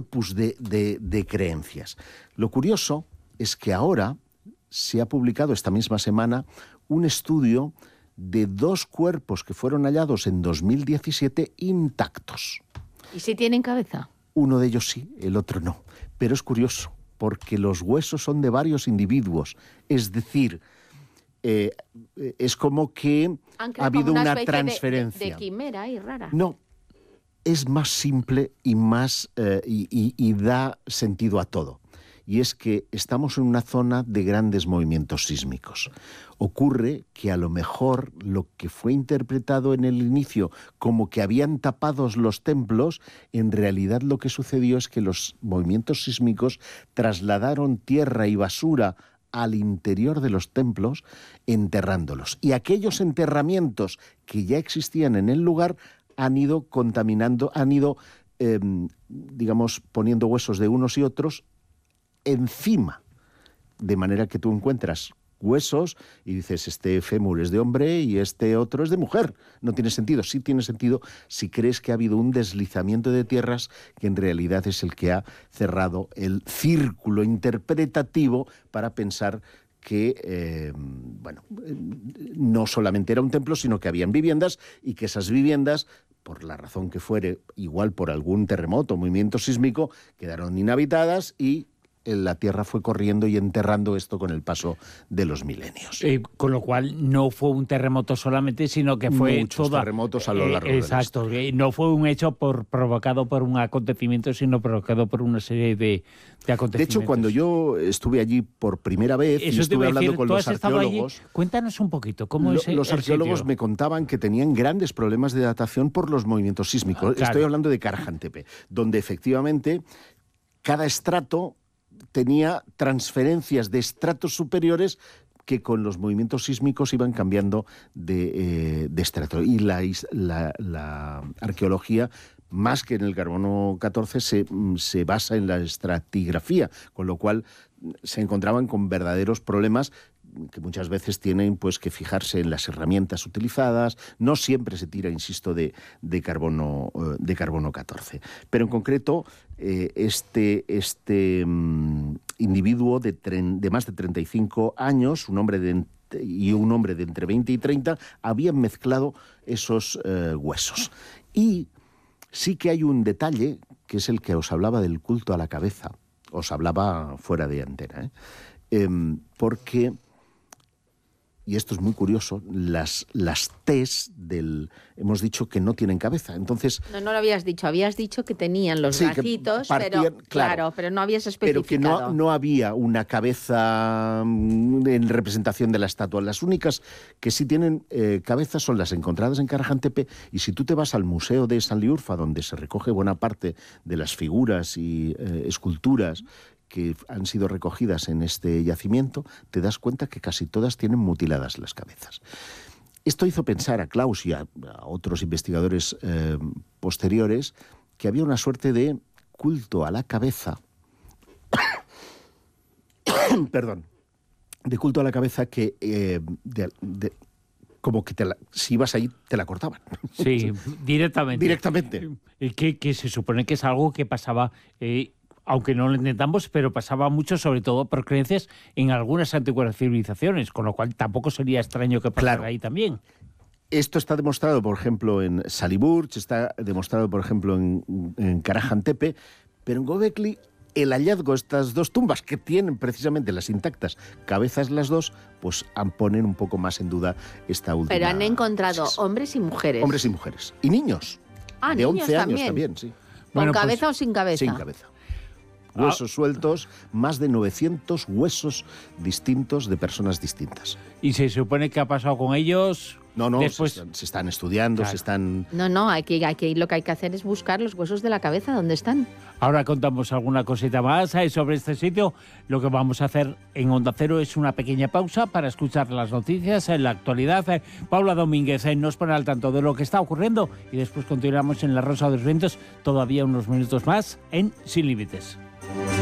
corpus de creencias. Lo curioso es que ahora se ha publicado esta misma semana un estudio de 2 cuerpos que fueron hallados en 2017 intactos. ¿Y si tienen cabeza? Uno de ellos sí, el otro no. Pero es curioso, porque los huesos son de varios individuos. Es decir, es como que ha habido una transferencia. De quimera y rara. No, es más simple y más y da sentido a todo. Y es que estamos en una zona de grandes movimientos sísmicos. Ocurre que a lo mejor lo que fue interpretado en el inicio como que habían tapado los templos, en realidad lo que sucedió es que los movimientos sísmicos trasladaron tierra y basura al interior de los templos, enterrándolos. Y aquellos enterramientos que ya existían en el lugar han ido contaminando, digamos, poniendo huesos de unos y otros encima, de manera que tú encuentras huesos y dices, este fémur es de hombre y este otro es de mujer. No tiene sentido. Sí tiene sentido si crees que ha habido un deslizamiento de tierras que en realidad es el que ha cerrado el círculo interpretativo para pensar que, no solamente era un templo, sino que habían viviendas y que esas viviendas, por la razón que fuere, igual por algún terremoto, movimiento sísmico, quedaron inhabitadas y la tierra fue corriendo y enterrando esto con el paso de los milenios. Con lo cual no fue un terremoto solamente, sino que fue muchos terremotos a lo largo exacto, de la historia. No fue un hecho provocado por un acontecimiento, sino provocado por una serie de acontecimientos. De hecho, cuando yo estuve allí por primera vez y estuve hablando con los arqueólogos... Cuéntanos un poquito, ¿cómo es los arqueólogos me contaban que tenían grandes problemas de datación por los movimientos sísmicos. Claro. Estoy hablando de Karajantepe, donde efectivamente cada estrato tenía transferencias de estratos superiores que con los movimientos sísmicos iban cambiando de estrato. Y la arqueología, más que en el carbono 14, se basa en la estratigrafía, con lo cual se encontraban con verdaderos problemas que muchas veces tienen pues que fijarse en las herramientas utilizadas. No siempre se tira, insisto, de carbono 14. Pero en concreto, este individuo de más de 35 años, un hombre de entre 20 y 30, habían mezclado esos huesos. Y sí que hay un detalle, que es el que os hablaba del culto a la cabeza. Os hablaba fuera de antena, porque... Y esto es muy curioso, las Ts hemos dicho que no tienen cabeza, entonces... No lo habías dicho que tenían los bracitos, pero no habías especificado. Pero que no había una cabeza en representación de la estatua. Las únicas que sí tienen cabeza son las encontradas en Karajantepe, y si tú te vas al Museo de Sanliurfa, donde se recoge buena parte de las figuras y esculturas que han sido recogidas en este yacimiento, te das cuenta que casi todas tienen mutiladas las cabezas. Esto hizo pensar a Klaus y a otros investigadores posteriores que había una suerte de culto a la cabeza, de culto a la cabeza que como que si ibas ahí te la cortaban. Sí, directamente. Directamente. Que se supone que es algo que pasaba... aunque no lo intentamos, pero pasaba mucho, sobre todo por creencias en algunas antiguas civilizaciones, con lo cual tampoco sería extraño que pasara ahí también. Esto está demostrado, por ejemplo, en Saliburch, está demostrado, por ejemplo, en Karajantepe, pero en Göbekli el hallazgo, estas 2 tumbas que tienen precisamente las intactas cabezas las 2, pues ponen un poco más en duda esta última. Pero han encontrado hombres y mujeres. Hombres y mujeres. Y niños. De 11 años también, sí. ¿Con cabeza o sin cabeza? Sin cabeza. Huesos sueltos, más de 900 huesos distintos de personas distintas. ¿Y se supone que ha pasado con ellos? No, después... se están estudiando, se están... No, lo que hay que hacer es buscar los huesos de la cabeza, ¿dónde están? Ahora contamos alguna cosita más sobre este sitio. Lo que vamos a hacer en Onda Cero es una pequeña pausa para escuchar las noticias en la actualidad. Paula Domínguez nos pone al tanto de lo que está ocurriendo y después continuamos en La Rosa de los Vientos, todavía unos minutos más en Sin Límites.